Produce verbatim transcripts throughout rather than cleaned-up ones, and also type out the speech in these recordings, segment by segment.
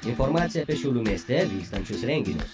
Informacija apie Šiaulių mieste vykstančius renginius.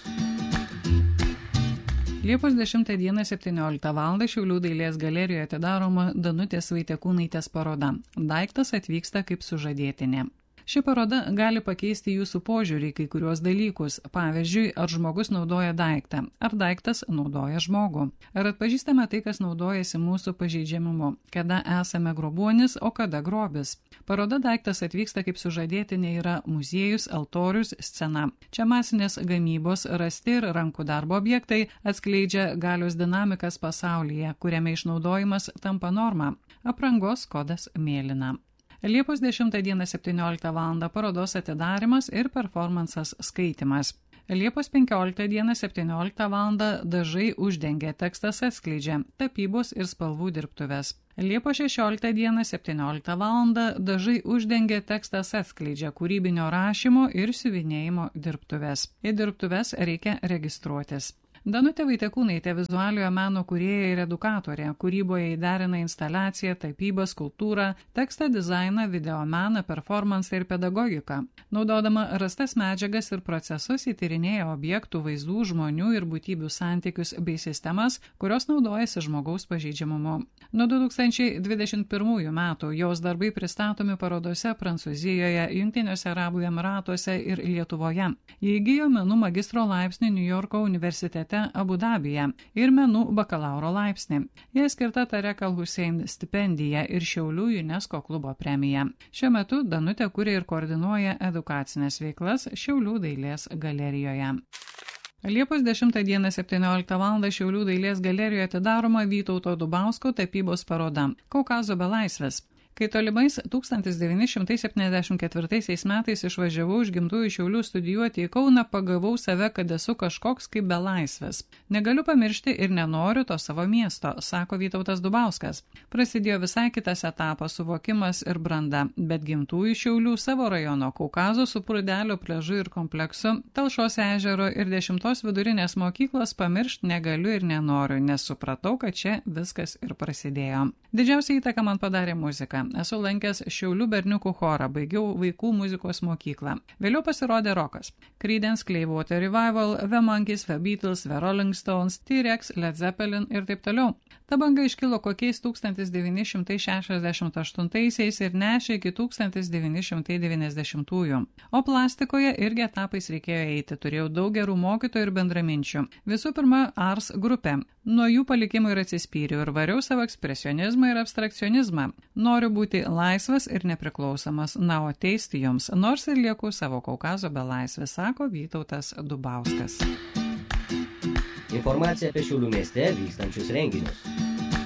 Liepos dešimtą dieną septynioliktą valandą Šiaulių dailės galerijoje atidaroma Danutės Vaitekūnaitės paroda. Daiktas atvyksta kaip sužadėtinė. Ši paroda gali pakeisti jūsų požiūrį į kai kuriuos dalykus. Pavyzdžiui, ar žmogus naudoja daiktą, ar daiktas naudoja žmogų. Ar atpažįstame tai, kas naudojasi mūsų pažeidžiamumu, kada esame grobuonis, o kada grobis. Paroda Daiktas atvyksta kaip sužadėtinė yra muziejus, altorius, scena. Čia masinės gamybos, rasti ir rankų darbo objektai atskleidžia galios dinamikas pasaulyje, kuriame išnaudojimas tampa norma. Aprangos kodas mėlyna. Liepos dešimtą dieną septynioliktą valandą parodos atidarimas ir performansas skaitymas. Liepos penkioliktą dieną septynioliktą valandą dažai uždengia, tekstas atskleidžia, tapybos ir spalvų dirbtuvės. Liepos šešioliktą dieną septynioliktą valandą dažai uždengia, tekstas atskleidžia, kūrybinio rašymo ir siuvinėjimo dirbtuvės. Į dirbtuves reikia registruotis. Danutė Vaitekūnaitė vizualiojo meno kūrėja ir edukatorė, kūryboje įderina instaliaciją, tapybą, skulptūrą, tekstą, dizainą, videomeną, performansą ir pedagogiką. Naudodama rastas medžiagas ir procesus įtyrinėja objektų, vaizdų, žmonių ir būtybių santykius bei sistemas, kurios naudojasi žmogaus pažeidžiamumu. Nuo du tūkstančiai dvidešimt pirmųjų metų jos darbai pristatomi parodose Prancūzijoje, Jungtiniuose Arabų Emyratuose ir Lietuvoje. Ji įgijo menų magistro laipsnį Niujorko universitete Abu Dabyje ir menų bakalauro laipsnį. Jai skirta Tarek Al-Hussein stipendija ir Šiaulių UNESCO klubo premija. Šiuo metu Danutė kuria ir koordinuoja edukacinės veiklas Šiaulių dailės galerijoje. Liepos dešimtą dieną septynioliktą valandą Šiaulių dailės galerijoje atidaroma Vytauto Dubausko tapybos paroda Kaukazo belaisvės. Kai tolimais tūkstantis devyni šimtai septyniasdešimt ketvirtaisiais metais išvažiavau iš gimtųjų Šiaulių studijuoti į Kauną, pagavau save, kad esu kažkoks kaip belaisvės. Negaliu pamiršti ir nenoriu to savo miesto, sako Vytautas Dubauskas. Prasidėjo visai kitas etapas, suvokimas ir branda, bet gimtųjų Šiaulių savo rajono Kaukazo su Prūdelio pliažu ir kompleksu, Talšos ežero ir dešimtos vidurinės mokyklos pamiršti negaliu ir nenoriu, nes supratau, kad čia viskas ir prasidėjo. Didžiausia įtaka man padarė muzika. Esu lankęs Šiaulių berniukų chorą, baigiau vaikų muzikos mokyklą. Vėliau pasirodė rokas. Creedence, Clearwater Revival, The Monkees, The Beatles, The Rolling Stones, T-Rex, Led Zeppelin ir taip toliau. Ta banga iškilo kokiais tūkstantis devyni šimtai šešiasdešimt aštuntaisiais ir nešė iki tūkstantis devyni šimtai devyniasdešimtųjų. O plastikoje irgi etapais reikėjo eiti, turėjau daug gerų mokytojų ir bendraminčių. Visų pirma, Ars grupė. Nuo jų palikimų ir atsispyriau ir variau savo ekspresionizmą ir abstrakcionizmą. Noriu būti laisvas ir nepriklausomas, na, o teisti jums, nors ir lieku savo Kaukazo belaisvės, sako Vytautas Dubauskas. Informacija apie Šiaulių mieste vykstančius renginius.